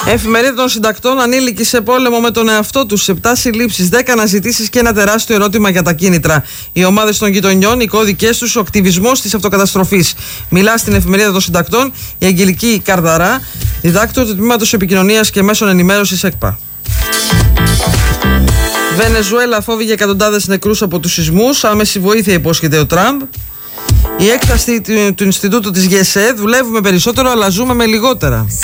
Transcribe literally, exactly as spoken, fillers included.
Εφημερίδα των συντακτών, ανήλικοι σε πόλεμο με τον εαυτό τους, επτά συλλήψεις, δέκα αναζητήσεις και ένα τεράστιο ερώτημα για τα κίνητρα. Οι ομάδες των γειτονιών, οι κώδικες τους, ο ακτιβισμός της αυτοκαταστροφής. Μιλά στην Εφημερίδα των Συντακτών η Αγγελική Καρδαρά, διδάκτορ του Τμήματος Επικοινωνίας και Μέσων Ενημέρωσης ΕΚΠΑ. Βενεζουέλα φόβη για εκατοντάδες νεκρούς από τους σεισμούς. Άμεση βοήθεια υπόσχεται ο Τραμπ. Η έκταση του, του Ινστιτούτου της ΓΕΣΕ. Δουλεύουμε περισσότερο, αλλά ζούμε με λιγότερα.